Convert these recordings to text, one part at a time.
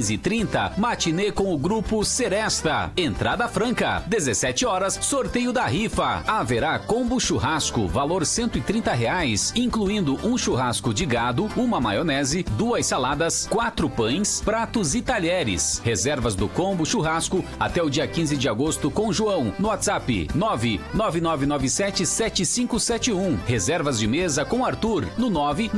15h30, matinê com o grupo Seresta. Entrada franca. 17 horas, sorteio da rifa. Haverá combo churrasco, valor R$130, incluindo um churrasco de gado, uma maionese, 2 saladas, 4 pães, pratos e talheres. Reservas do combo churrasco até o dia 15 de agosto com João. No WhatsApp 999977571. Reservas de mesa com Arthur no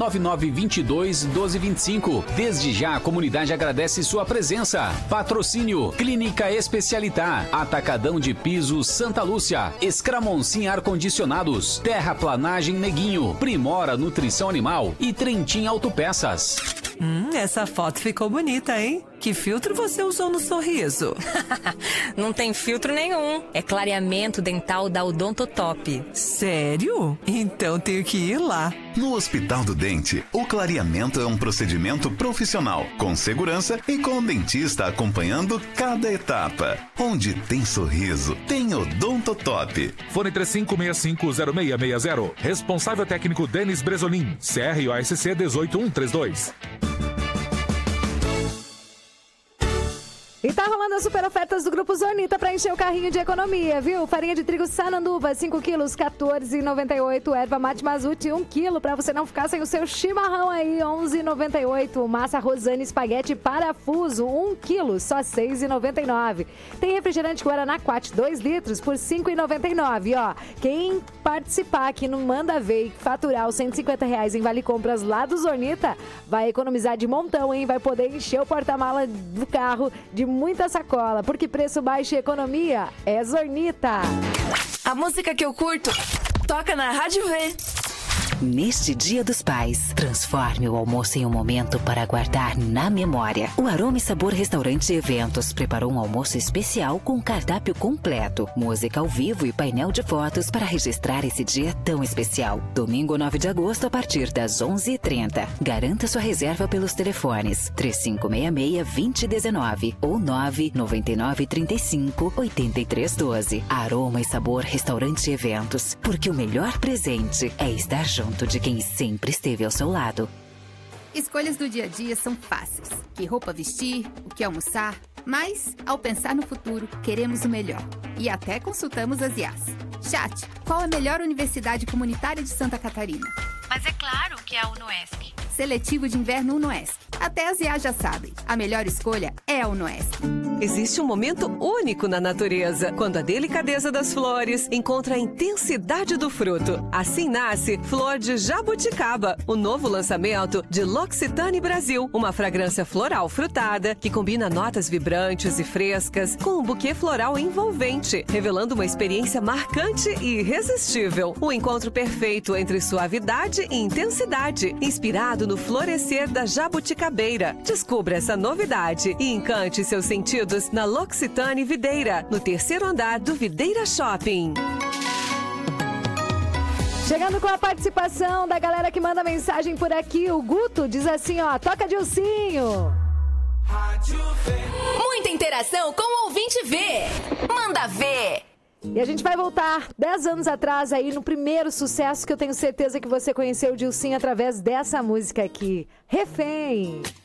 999221225. Desde já a comunidade agradece sua presença. Patrocínio Clínica Especialità, Atacadão de Piso Santa Lúcia, Escramoncin Ar-Condicionados, Terraplanagem Neguinho, Primora Nutrição Animal e Trentin Autopeças. Essa foto ficou bonita, hein? Que filtro você usou no sorriso? Não tem filtro nenhum. É clareamento dental da Odontotop. Sério? Então tenho que ir lá. No Hospital do Dente, o clareamento é um procedimento profissional, com segurança e com o dentista acompanhando cada etapa. Onde tem sorriso, tem Odontotop. Fone 35650660. Responsável técnico Denis Bresolim. CROSC 18132. E tá rolando as super ofertas do Grupo Zornita pra encher o carrinho de economia, viu? Farinha de trigo Sananduva, 5 quilos, R$14,98. Erva mate Mazute, 1 quilo, pra você não ficar sem o seu chimarrão aí, R$11,98. Massa Rosane espaguete parafuso, 1 quilo, só R$6,99. Tem refrigerante Guaraná Quat, 2 litros, por R$5,99. Ó, quem participar aqui no Manda Ver e faturar os R$150 em Vale Compras lá do Zornita, vai economizar de montão, hein? Vai poder encher o porta-mala do carro de muita sacola, porque preço baixo e economia é Zornita. A música que eu curto toca na Rádio V. Neste Dia dos Pais, transforme o almoço em um momento para guardar na memória. O Aroma e Sabor Restaurante e Eventos preparou um almoço especial com cardápio completo, música ao vivo e painel de fotos para registrar esse dia tão especial. Domingo 9 de agosto, a partir das 11h30. Garanta sua reserva pelos telefones 3566-2019 ou 99935-8312. Aroma e Sabor Restaurante e Eventos, porque o melhor presente é estar junto de quem sempre esteve ao seu lado. Escolhas do dia a dia são fáceis. Que roupa vestir, o que almoçar. Mas, ao pensar no futuro, queremos o melhor. E até consultamos as IAs. Chat, qual a melhor universidade comunitária de Santa Catarina? Mas é claro que é a UnoESC. Seletivo de inverno UnoESC. Até as IAs já sabem. A melhor escolha é a UnoESC. Existe um momento único na natureza, quando a delicadeza das flores encontra a intensidade do fruto. Assim nasce Flor de Jabuticaba, o novo lançamento de L'Occitane Brasil. Uma fragrância floral frutada que combina notas vibrantes e frescas com um buquê floral envolvente, revelando uma experiência marcante e irresistível. O encontro perfeito entre suavidade e intensidade, inspirado no florescer da jabuticabeira. Descubra essa novidade e encante seus sentidos na L'Occitane Videira, no 3º andar do Videira Shopping. Chegando com a participação da galera que manda mensagem por aqui, o Guto diz assim, ó, toca Dilcinho. Muita interação com o Ouvinte V. Manda ver. E a gente vai voltar 10 anos atrás aí no primeiro sucesso que eu tenho certeza que você conheceu o Dilcinho através dessa música aqui, Refém.